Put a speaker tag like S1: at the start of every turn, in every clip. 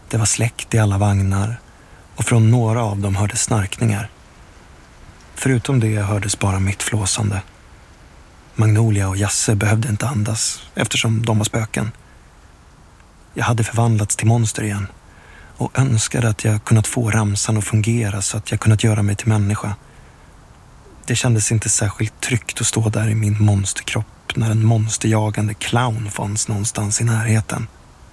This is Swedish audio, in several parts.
S1: Det var släckt i alla vagnar och från några av dem hördes snarkningar. Förutom det hördes bara mitt flåsande. Magnolia och Jasse behövde inte andas eftersom de var spöken. Jag hade förvandlats till monster igen och önskade att jag kunnat få ramsan att fungera så att jag kunnat göra mig till människa. Det kändes inte särskilt tryggt att stå där i min monsterkropp när en monsterjagande clown fanns någonstans i närheten.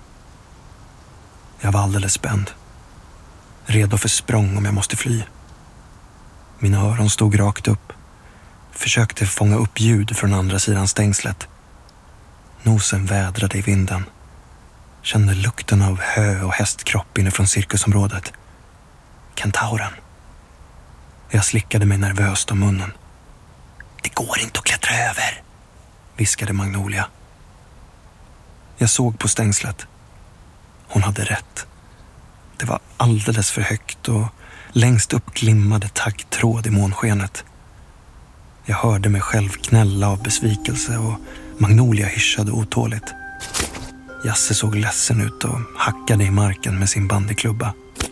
S1: Jag var alldeles spänd. Redo för språng om jag måste fly. Mina öron stod rakt upp. Försökte fånga upp ljud från andra sidan stängslet. Nosen vädrade i vinden. Kände lukten av hö och hästkropp inifrån cirkusområdet. Kentauren. Jag slickade mig nervöst om munnen. Det går inte att klättra över, viskade Magnolia. Jag såg på stängslet. Hon hade rätt. Det var alldeles för högt och längst upp glimmade taggtråd i månskenet. Jag hörde mig själv knälla av besvikelse och Magnolia hyschade otåligt. Jasse såg ledsen ut och hackade i marken med sin bandyklubba.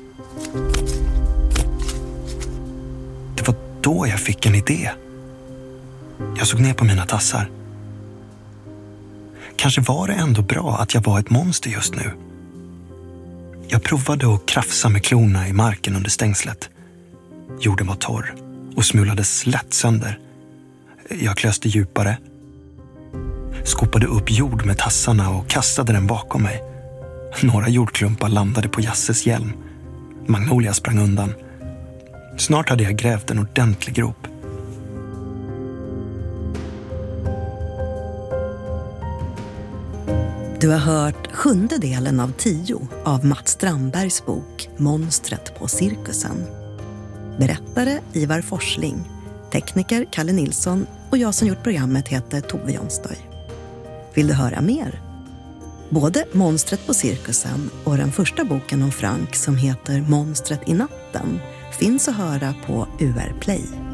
S1: Det var då jag fick en idé. Jag såg ner på mina tassar. Kanske var det ändå bra att jag var ett monster just nu. Jag provade att krafsa med klorna i marken under stängslet. Jorden var torr och smulades lätt sönder. Jag klöste djupare. Skopade upp jord med tassarna och kastade den bakom mig. Några jordklumpar landade på Jasses hjälm. Magnolia sprang undan. Snart hade jag grävt en ordentlig grop.
S2: Du har hört 7:e delen av 10 av Mats Strandbergs bok Monstret på cirkusen. Berättare Ivar Forsling, tekniker Kalle Nilsson och jag som gjort programmet heter Tove Jonsdøy. Vill du höra mer? Både Monstret på cirkusen och den första boken om Frank som heter Monstret i natten finns att höra på UR Play.